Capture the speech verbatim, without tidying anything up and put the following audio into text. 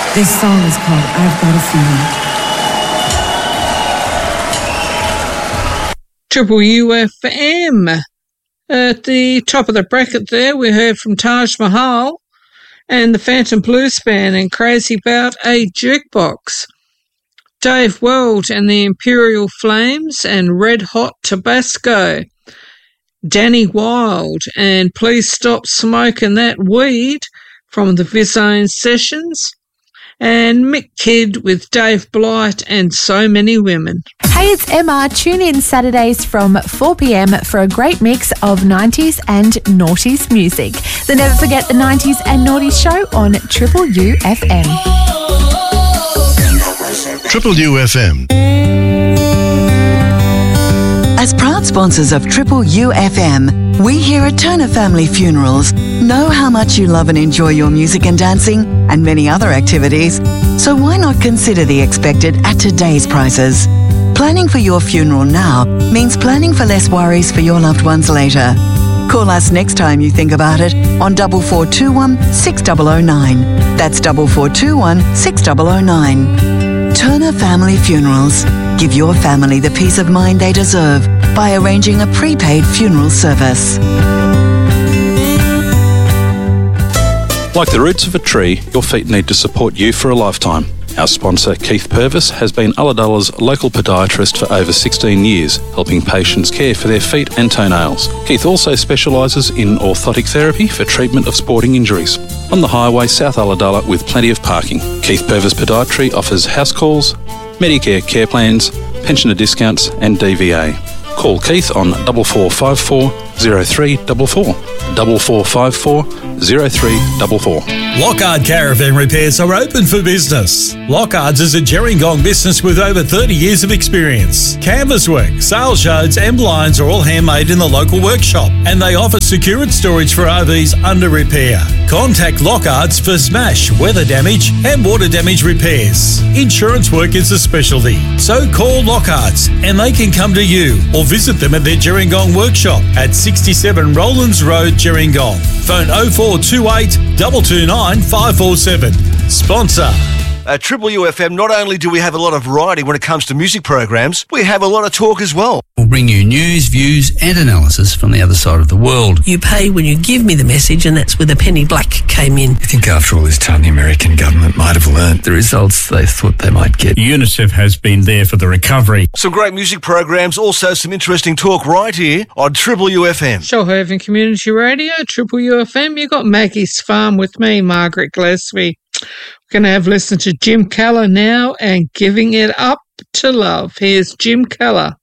This song is called I've Got a Feeling. Triple U F M. At the top of the bracket there, we heard from Taj Mahal and the Phantom Blues Band and Crazy About a Jukebox. Dave World and the Imperial Flames and Red Hot Tabasco. Danny Wilde and Please Stop Smoking That Weed from the Vizone Sessions. And Mick Kidd with Dave Blight and So Many Women. Hey, it's Emma. Tune in Saturdays from four p.m. for a great mix of nineties and noughties music. The Never Forget the nineties and Noughties show on Triple U F M. Triple U F M. As proud sponsors of Triple U F M, we here at Turner Family Funerals know how much you love and enjoy your music and dancing and many other activities, so why not consider the expected at today's prices? Planning for your funeral now means planning for less worries for your loved ones later. Call us next time you think about it on double four two one six zero zero nine. That's double four two one six zero zero nine. Turner Family Funerals. Give your family the peace of mind they deserve by arranging a prepaid funeral service. Like the roots of a tree, your feet need to support you for a lifetime. Our sponsor, Keith Purvis, has been Ulladulla's local podiatrist for over sixteen years, helping patients care for their feet and toenails. Keith also specialises in orthotic therapy for treatment of sporting injuries. On the highway, South Ulladulla, with plenty of parking. Keith Purvis Podiatry offers house calls, Medicare care plans, pensioner discounts and D V A. Call Keith on double four five four zero three four four, double four five four zero three four four. Lockhart Caravan Repairs are open for business. Lockhart's is a Gerringong business with over thirty years of experience. Canvas work, sales yards and blinds are all handmade in the local workshop, and they offer secured storage for R Vs under repair. Contact Lockhart's for smash, weather damage and water damage repairs. Insurance work is a specialty, so call Lockhart's and they can come to you or visit them at their Gerringong workshop at sixty-seven Rowlands Road, Gerringong. Phone oh four two eight, two two nine, five four seven. Sponsor. At Triple U F M, not only do we have a lot of variety when it comes to music programs, we have a lot of talk as well. We'll bring you news, views and analysis from the other side of the world. You pay when you give me the message, and that's where the penny black came in. I think after all this time, the American government might have learnt the results they thought they might get. UNICEF has been there for the recovery. Some great music programs, also some interesting talk right here on Triple U F M. Shoalhaven Community Radio, Triple U F M. You got Maggie's Farm with me, Margaret Gillespie. We're going to have listened to Jim Keller now and Giving It Up to Love. Here's Jim Keller.